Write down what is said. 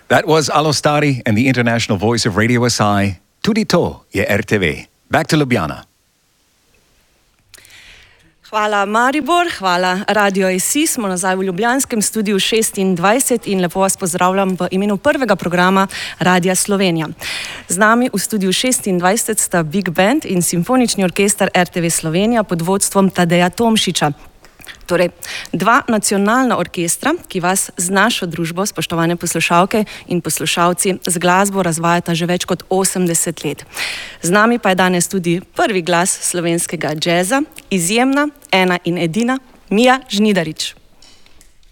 That was Alostari and the international voice of Radio SI. Tudi to je RTV. Back to Ljubljana. Hvala Maribor, hvala Radio SI. Smo nazaj v ljubljanskem studiu 26 in lepo vas pozdravljam v imenu prvega programa Radia Slovenija. Z nami v studiu 26 sta Big Band in simfonični orkester RTV Slovenija pod vodstvom Tadeja Tomšiča. Torej, dva nacionalna orkestra, ki vas z našo družbo, spoštovane poslušalke in poslušalci, z glasbo razvajata že več kot 80 let. Z nami pa je danes tudi prvi glas slovenskega džeza, izjemna, ena in edina, Mija Žnidarič.